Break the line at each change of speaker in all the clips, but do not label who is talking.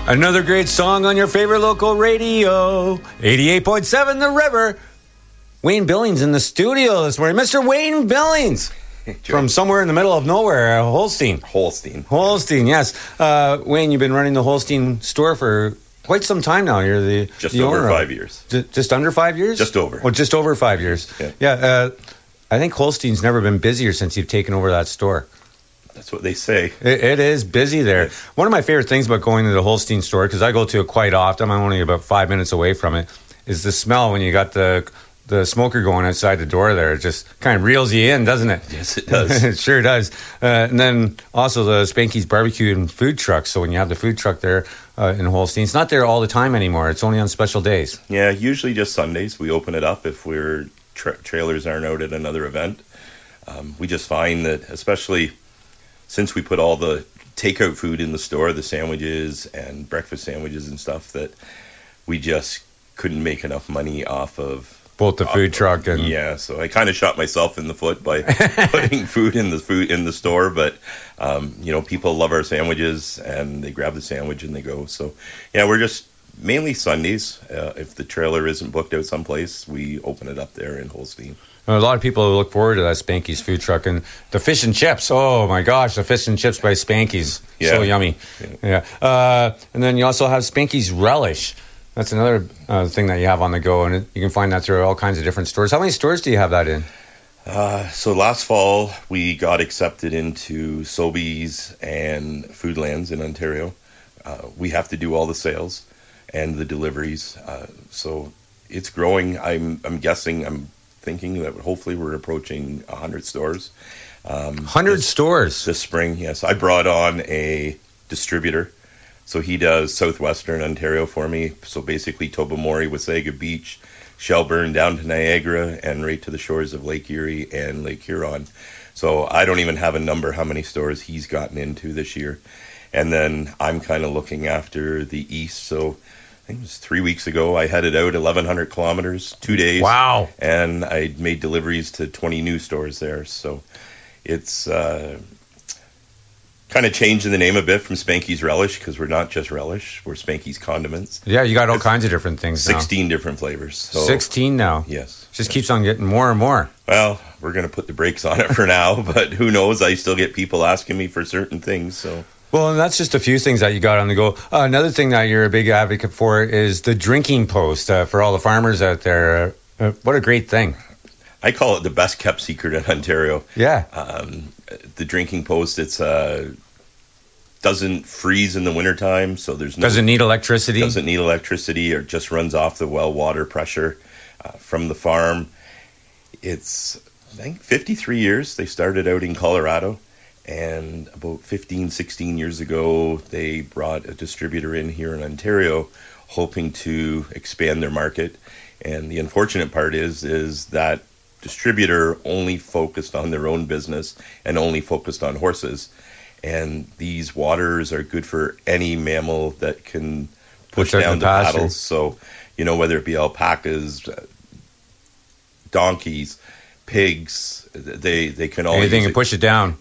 Another great song on your favorite local radio. 88.7 The River. Wayne Billings in the studio this morning. Mr. Wayne Billings. From somewhere in the middle of nowhere, Holstein. Holstein, yes. Wayne, you've been running the Holstein store for quite some time now. You're the
Just
the
over
owner
5 years.
Just under 5 years?
Just over.
Oh, just over 5 years. Yeah. I think Holstein's never been busier since you've taken over that store.
That's what they say.
It is busy there.
Yes.
One of my favorite things about going to the Holstein store, because I go to it quite often, I'm only about 5 minutes away from it, is the smell when you got the smoker going outside the door there. It just kind of reels you in, doesn't it?
Yes, it does.
It sure does. And then also the Spanky's barbecue and food truck. So when you have the food truck there in Holstein, it's not there all the time anymore. It's only on special days.
Yeah, usually just Sundays. We open it up if we're trailers aren't out at another event. We just find that, especially since we put all the takeout food in the store, the sandwiches and breakfast sandwiches and stuff, that we just couldn't make enough money off of
both the food truck and
so I kind of shot myself in the foot by putting food in the store. But people love our sandwiches and they grab the sandwich and they go. So yeah, we're just mainly Sundays. If the trailer isn't booked out someplace, we open it up there in Holstein.
A lot of people look forward to that Spanky's food truck and the fish and chips. Oh my gosh, the fish and chips by Spanky's, so yummy. Yeah. And then you also have Spanky's Relish. That's another thing that you have on the go, and you can find that through all kinds of different stores. How many stores do you have that in?
So last fall we got accepted into Sobeys and Foodlands in Ontario. We have to do all the sales and the deliveries, so it's growing. I'm thinking that hopefully we're approaching 100 stores.
100 stores?
This spring, yes. I brought on a distributor. So he does southwestern Ontario for me. So basically Tobermory, Wasaga Beach, Shelburne, down to Niagara, and right to the shores of Lake Erie and Lake Huron. So I don't even have a number how many stores he's gotten into this year. And then I'm kind of looking after the east. So I think it was 3 weeks ago, I headed out 1,100 kilometers, 2 days.
Wow.
And I made deliveries to 20 new stores there. So it's kind of changing the name a bit from Spanky's Relish, because we're not just relish, we're Spanky's Condiments.
Yeah, you got all kinds of different things
16 different flavors. So,
16 now?
Yes.
Just keeps on getting more and more.
Well, we're going to put the brakes on it for now, but who knows? I still get people asking me for certain things, so...
Well, and that's just a few things that you got on the go. Another thing that you're a big advocate for is the drinking post for all the farmers out there. What a great thing.
I call it the best kept secret in Ontario.
Yeah.
The drinking post, it's doesn't freeze in the wintertime, so there's no...
Doesn't need electricity?
Doesn't need electricity, or just runs off the well water pressure from the farm. It's, I think, 53 years. They started out in Colorado. And about 15, 16 years ago, they brought a distributor in here in Ontario, hoping to expand their market. And the unfortunate part is that distributor only focused on their own business and only focused on horses. And these waters are good for any mammal that can push down the paddles. So, whether it be alpacas, donkeys, pigs, they can all
anything and push it down.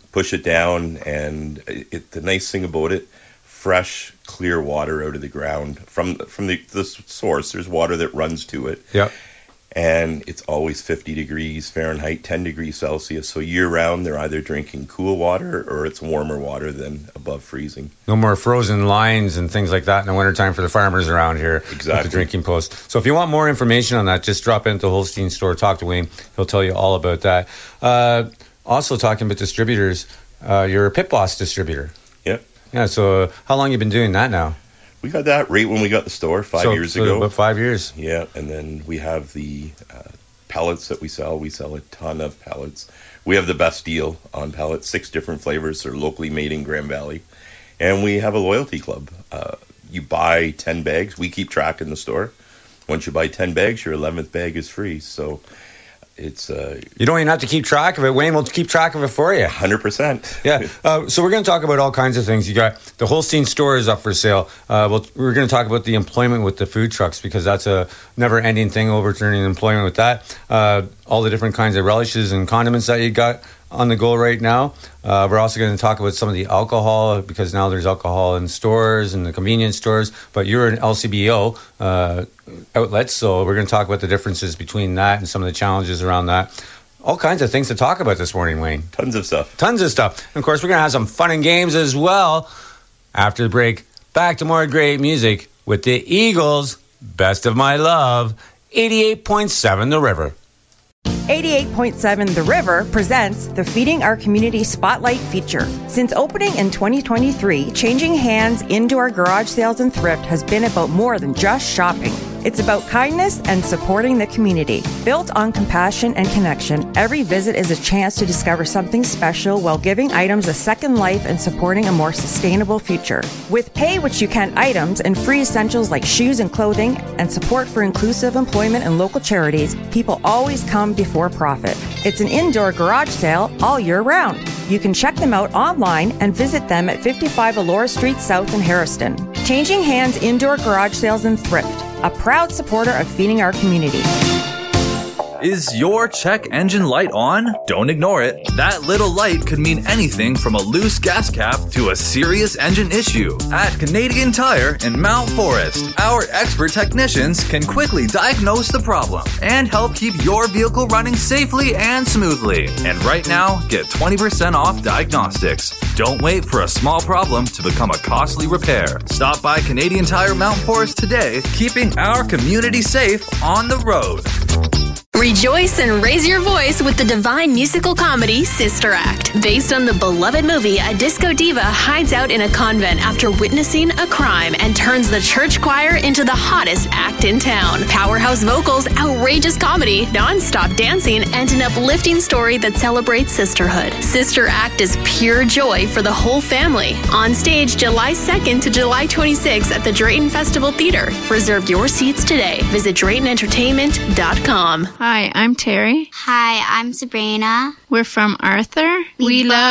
And the nice thing about it, fresh, clear water out of the ground from the source. There's water that runs to it.
Yep.
And it's always 50 degrees Fahrenheit, 10 degrees Celsius. So year round, they're either drinking cool water or it's warmer water than above freezing.
No more frozen lines and things like that in the wintertime for the farmers around here.
Exactly.
With the drinking post. So if you want more information on that, just drop into the Holstein store, talk to Wayne. He'll tell you all about that. Also talking about distributors, you're a Pit Boss distributor.
Yep.
Yeah, so how long have you been doing that now?
We got that right when we got the store 5 years ago.
About 5 years.
Yeah, and then we have the pellets that we sell. We sell a ton of pellets. We have the best deal on pellets, 6 different flavors. They're locally made in Grand Valley. And we have a loyalty club. You buy 10 bags. We keep track in the store. Once you buy 10 bags, your 11th bag is free. So it's...
you don't even have to keep track of it. Wayne will keep track of it for you.
100%.
Yeah. So we're going to talk about all kinds of things. You got the Holstein store is up for sale. We're going to talk about the employment with the food trucks, because that's a never-ending thing, overturning employment with that. All the different kinds of relishes and condiments that you got on the go right now. We're also going to talk about some of the alcohol, because now there's alcohol in stores and the convenience stores, but you're an LCBO outlet, so we're going to talk about the differences between that and some of the challenges around that. All kinds of things to talk about this morning, Wayne.
Tons of stuff.
And of course, we're going to have some fun and games as well. After the break, back to more great music with the Eagles, Best of My Love, 88.7 The River.
88.7 The River presents the Feeding Our Community Spotlight feature. Since opening in 2023, changing hands indoor garage sales and thrift has been about more than just shopping. It's about kindness and supporting the community. Built on compassion and connection, every visit is a chance to discover something special while giving items a second life and supporting a more sustainable future. With pay what you can items and free essentials like shoes and clothing and support for inclusive employment and local charities, people always come before profit. It's an indoor garage sale all year round. You can check them out online and visit them at 55 Elora Street South in Harriston. Changing Hands Indoor Garage Sales and Thrift, a proud supporter of feeding our community.
Is your check engine light on? Don't ignore it. That little light could mean anything from a loose gas cap to a serious engine issue. At Canadian Tire in Mount Forest, our expert technicians can quickly diagnose the problem and help keep your vehicle running safely and smoothly. And right now, get 20% off diagnostics. Don't wait for a small problem to become a costly repair. Stop by Canadian Tire Mount Forest today, keeping our community safe on the road.
Rejoice and raise your voice with the divine musical comedy Sister Act. Based on the beloved movie, a disco diva hides out in a convent after witnessing a crime and turns the church choir into the hottest act in town. Powerhouse vocals, outrageous comedy, non-stop dancing, and an uplifting story that celebrates sisterhood. Sister Act is pure joy for the whole family. On stage July 2nd to July 26th at the Drayton Festival Theater. Reserve your seats today. Visit DraytonEntertainment.com.
Hi, I'm Terry.
Hi, I'm Sabrina.
We're from Arthur.
We love